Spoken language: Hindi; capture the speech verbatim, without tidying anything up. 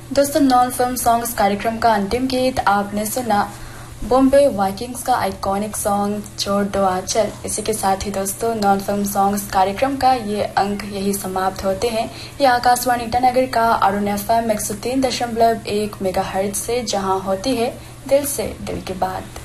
दोस्तों, नॉन फिल्म सॉन्ग्स कार्यक्रम का अंतिम गीत आपने सुना बॉम्बे वाइकिंग्स का आइकॉनिक सॉन्ग छोड़ दो आंचल। इसी के साथ ही दोस्तों नॉन फिल्म सॉन्ग्स कार्यक्रम का ये अंक यही समाप्त होते हैं। ये आकाशवाणी ईटानगर का अरुण एफ एम एक सौ तीन दशमलव एक मेगा हर्ट्ज से जहां होती है दिल से दिल की बात।